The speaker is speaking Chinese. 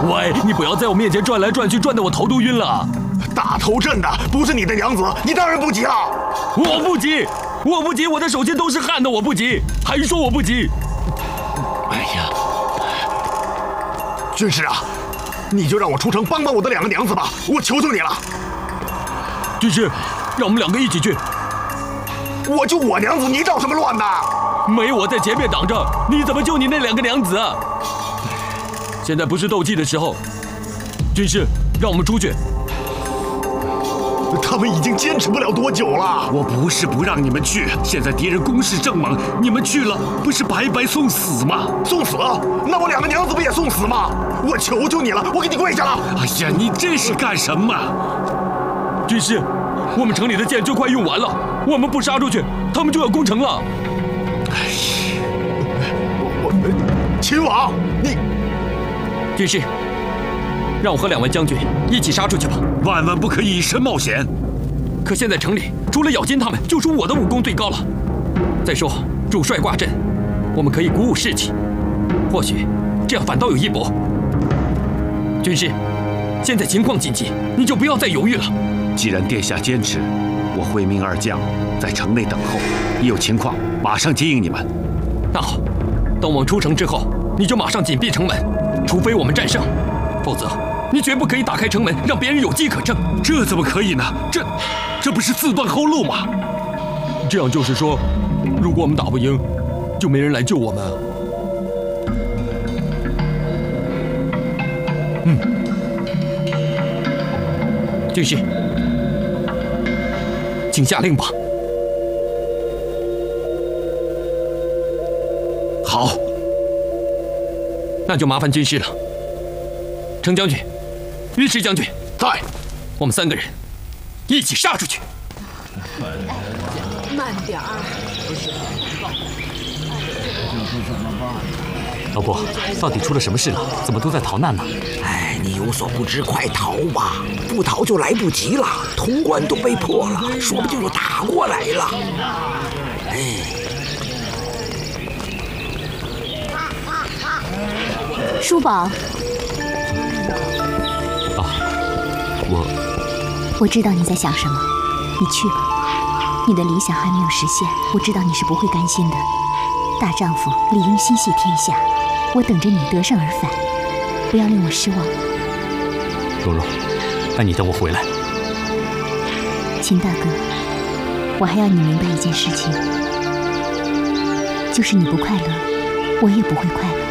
喂，你不要在我面前转来转去，转得我头都晕了。 大头阵的不是你的娘子，你当然不急了。 我不急，我不急，我的手心都是汗的，我不急，还说我不急。哎呀， 军师啊，你就让我出城帮帮我的2个娘子吧，我求求你了。 军师，让我们2个一起去。 我救我娘子，你捣什么乱呢？ 没我在前面挡着，你怎么救你那2个娘子啊？现在不是斗气的时候，军师，让我们出去。 他们已经坚持不了多久了。 我不是不让你们去，现在敌人攻势正猛，你们去了不是白白送死吗？ 送死？那我2个娘子不也送死吗？我求求你了，我给你跪下了。 哎呀，你这是干什么？ 军师，我们城里的箭就快用完了，我们不杀出去，他们就要攻城了。 秦王，你， 军师，让我和2位将军一起杀出去吧。 万万不可以身冒险。 可现在城里除了咬金他们，就属我的武功最高了。再说主帅挂阵，我们可以鼓舞士气，或许这样反倒有一搏。军师，现在情况紧急，你就不要再犹豫了。 既然殿下坚持，我会命2将在城内等候，一有情况马上接应你们。 那好，等我们出城之后，你就马上紧闭城门，除非我们战胜，否则你绝不可以打开城门，让别人有机可乘。 这怎么可以呢？这不是自断后路吗？ 这样就是说，如果我们打不赢，就没人来救我们。军师，请下令吧。 好， 那就麻烦军师了。程将军，尉迟将军， 在。 我们3个人一起杀出去。 慢点儿。 老伯，到底出了什么事了？怎么都在逃难呢？ 哎，你有所不知，快逃吧！不逃就来不及了，潼关都被破了，说不定就打过来了。哎， 叔宝。我知道你在想什么，你去吧。你的理想还没有实现，我知道你是不会甘心的。大丈夫理应心系天下，我等着你得胜而返，不要令我失望。 蓉蓉，那你等我回来。 秦大哥，我还要你明白一件事情，就是你不快乐，我也不会快乐。